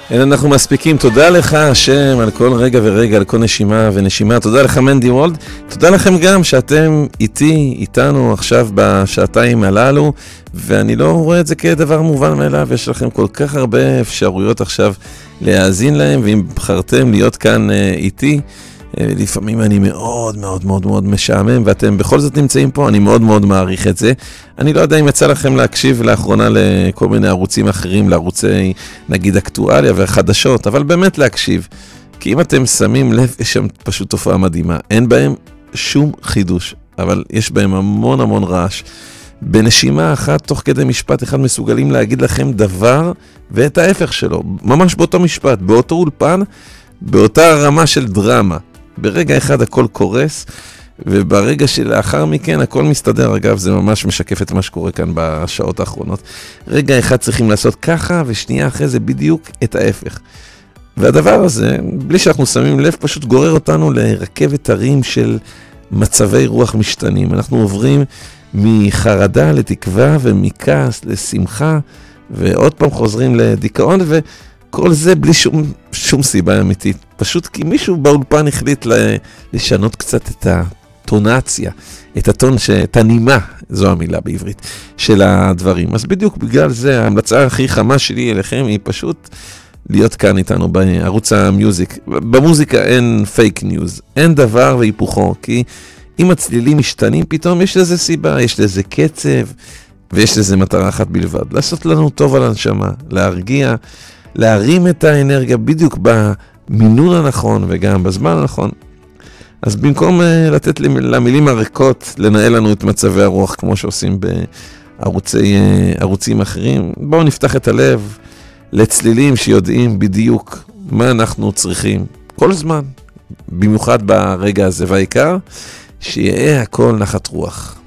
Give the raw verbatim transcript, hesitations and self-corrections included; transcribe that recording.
אין אנחנו מספיקים. תודה לך השם על כל רגע ורגע, על כל נשימה ונשימה. תודה לך מנדי וולד. תודה לכם גם שאתם איתי, איתנו עכשיו בשעתיים הללו, ואני לא רואה את זה כדבר מובן מאליו. יש לכם כל כך הרבה אפשרויות עכשיו להאזין להם, ואם בחרתם להיות כאן איתי, לפעמים אני מאוד מאוד מאוד מאוד משעמם, ואתם בכל זאת נמצאים פה, אני מאוד מאוד מעריך את זה. אני לא יודע אם יצא לכם להקשיב לאחרונה לכל מיני ערוצים אחרים, לערוצי נגיד אקטואליה והחדשות, אבל באמת להקשיב. כי אם אתם שמים לב, יש שם פשוט תופעה מדהימה. אין בהם שום חידוש, אבל יש בהם המון המון רעש. בנשימה אחת, תוך כדי משפט אחד, מסוגלים להגיד לכם דבר ואת ההפך שלו. ממש באותו משפט, באותו אולפן, באותה רמה של דרמה. ברגע אחד הכל קורס, וברגע שלאחר מכן הכל מסתדר. אגב, זה ממש משקף את מה שקורה כאן בשעות האחרונות. רגע אחד צריכים לעשות ככה, ושנייה אחרי זה בדיוק את ההפך. והדבר הזה, בלי שאנחנו שמים לב, פשוט גורר אותנו לרכבת הרים של מצבי רוח משתנים. אנחנו עוברים מחרדה לתקווה, ומכעס לשמחה, ועוד פעם חוזרים לדיכאון, ו... כל זה בלי שום, שום סיבה אמיתית. פשוט כי מישהו באולפן החליט לשנות קצת את הטונציה, את הטון, את הנימה, זו המילה בעברית, של הדברים. אז בדיוק בגלל זה, ההמלצה הכי חמה שלי אליכם היא פשוט להיות כאן איתנו בערוץ המיוזיק. במוזיקה אין פייק ניוז, אין דבר והיפוכו, כי אם הצלילים משתנים פתאום, יש לזה סיבה, יש לזה קצב, ויש לזה מטרה אחת בלבד. לעשות לנו טוב על הנשמה, להרגיע, להרים את האנרגיה בדיוק במינון הנכון וגם בזמן הנכון. אז במקום uh, לתת למילים הריקות לנהל לנו את מצבי הרוח כמו שעושים בערוצי, uh, ערוצים אחרים, בואו נפתח את הלב לצלילים שיודעים בדיוק מה אנחנו צריכים כל זמן, במיוחד ברגע הזה, והעיקר שיהיה הכל נחת רוח.